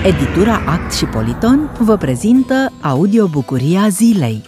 Editura Act și Politon vă prezintă audiobucuria zilei.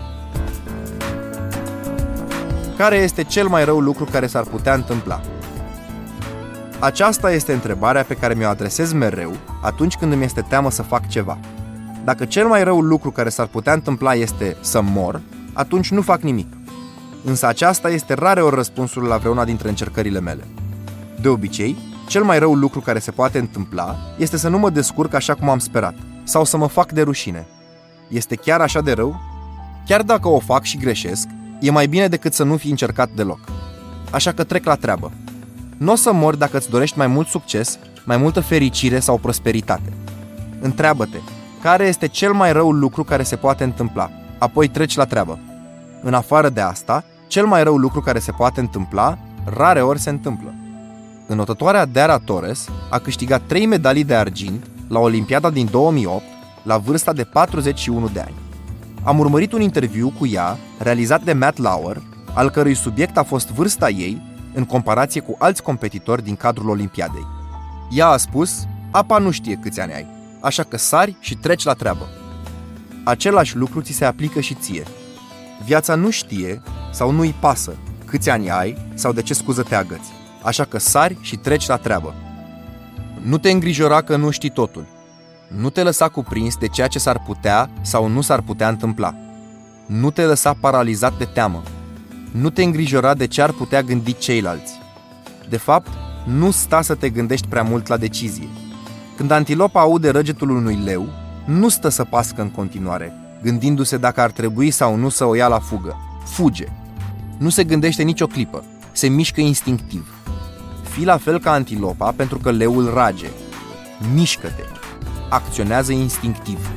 Care este cel mai rău lucru care s-ar putea întâmpla? Aceasta este întrebarea pe care mi-o adresez mereu atunci când îmi este teamă să fac ceva. Dacă cel mai rău lucru care s-ar putea întâmpla este să mor, atunci nu fac nimic. Însă aceasta este rareori răspunsul la vreuna dintre încercările mele. De obicei, cel mai rău lucru care se poate întâmpla este să nu mă descurc așa cum am sperat, sau să mă fac de rușine. Este chiar așa de rău? Chiar dacă o fac și greșesc, e mai bine decât să nu fi încercat deloc. Așa că trec la treabă. Nu o să mori dacă îți dorești mai mult succes, mai multă fericire sau prosperitate. Întreabă-te, care este cel mai rău lucru care se poate întâmpla? Apoi treci la treabă. În afară de asta, cel mai rău lucru care se poate întâmpla, rareori se întâmplă. Înotătoarea Dara Torres a câștigat 3 medalii de argint la Olimpiada din 2008, la vârsta de 41 de ani. Am urmărit un interviu cu ea, realizat de Matt Lauer, al cărui subiect a fost vârsta ei în comparație cu alți competitori din cadrul Olimpiadei. Ea a spus, apa nu știe câți ani ai, așa că sari și treci la treabă. Același lucru ți se aplică și ție. Viața nu știe sau nu-i pasă câți ani ai sau de ce scuză te agăți, așa că sari și treci la treabă. Nu te îngrijora că nu știi totul. Nu te lăsa cuprins de ceea ce s-ar putea sau nu s-ar putea întâmpla. Nu te lăsa paralizat de teamă. Nu te îngrijora de ce ar putea gândi ceilalți. De fapt, nu sta să te gândești prea mult la decizie. Când antilopa aude răgetul unui leu, nu stă să pască în continuare, gândindu-se dacă ar trebui sau nu să o ia la fugă. Fuge. Nu se gândește nicio clipă. Se mișcă instinctiv. Fii la fel ca antilopa pentru că leul rage. Mișcă-te. Acționează instinctiv.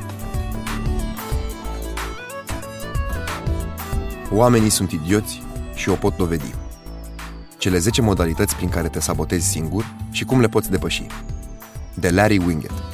Oamenii sunt idioți și o pot dovedi. Cele 10 modalități prin care te sabotezi singur și cum le poți depăși. De Larry Winget.